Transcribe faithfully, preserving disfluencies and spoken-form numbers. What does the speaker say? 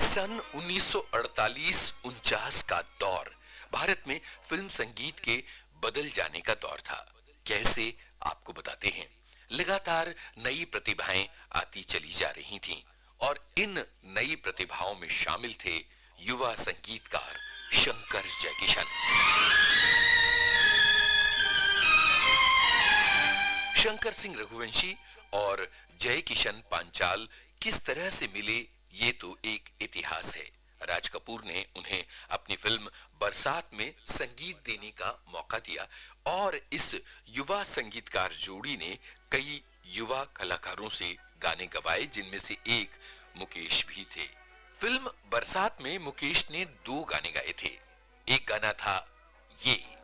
सन उन्नीस सौ अड़तालीस-उनचास का दौर भारत में फिल्म संगीत के बदल जाने का दौर था। कैसे, आपको बताते हैं। लगातार नई प्रतिभाएं आती चली जा रही थीं और इन नई प्रतिभाओं में शामिल थे युवा संगीतकार शंकर जयकिशन। शंकर सिंह रघुवंशी और जयकिशन पांचाल किस तरह से मिले, ये तो एक इतिहास है। राज कपूर ने उन्हें अपनी फिल्म बरसात में संगीत देने का मौका दिया और इस युवा संगीतकार जोड़ी ने कई युवा कलाकारों से गाने गवाए, जिनमें से एक मुकेश भी थे। फिल्म बरसात में मुकेश ने दो गाने गाए थे। एक गाना था ये।